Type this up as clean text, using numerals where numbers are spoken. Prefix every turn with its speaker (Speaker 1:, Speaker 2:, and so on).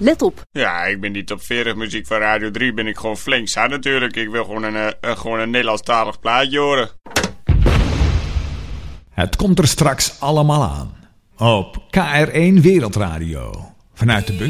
Speaker 1: let op.
Speaker 2: Ja, ik ben die top 40 muziek van Radio 3 ben ik gewoon flink zat natuurlijk. Ik wil gewoon een Nederlandstalig plaatje horen.
Speaker 3: Het komt er straks allemaal aan. Op KR1 Wereldradio. Vanuit de bunker.